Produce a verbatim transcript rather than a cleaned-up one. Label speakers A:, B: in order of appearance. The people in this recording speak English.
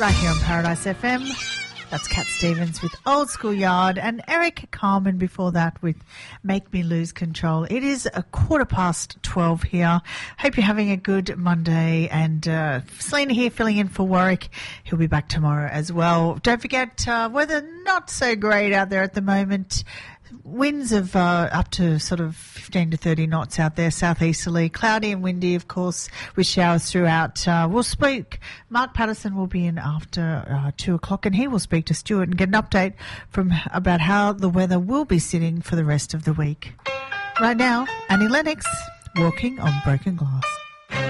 A: right here on Paradise F M. That's Cat Stevens with Old School Yard and Eric Carmen before that with Make Me Lose Control. It is a quarter past twelve here. Hope you're having a good Monday, and uh, Selena here filling in for Warwick. He'll be back tomorrow as well. Don't forget, uh, weather not so great out there at the moment. Winds of uh, up to sort of fifteen to thirty knots out there, southeasterly, cloudy and windy, of course, with showers throughout. Uh, we'll speak. Mark Patterson will be in after uh, two o'clock, and he will speak to Stuart and get an update from about how the weather will be sitting for the rest of the week. Right now, Annie Lennox, Walking on Broken Glass.